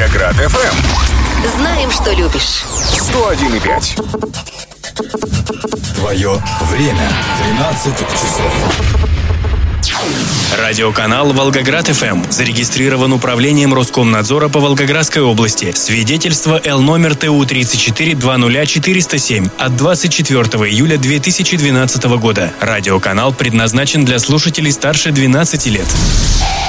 Волгоград FM. Знаем, что любишь. 101,5. Твое время. 13 часов. Радиоканал «Волгоград ФМ» зарегистрирован Управлением Роскомнадзора по Волгоградской области. Свидетельство Л-номер ТУ-34-20407 от 24 июля 2012 года. Радиоканал предназначен для слушателей старше 12 лет.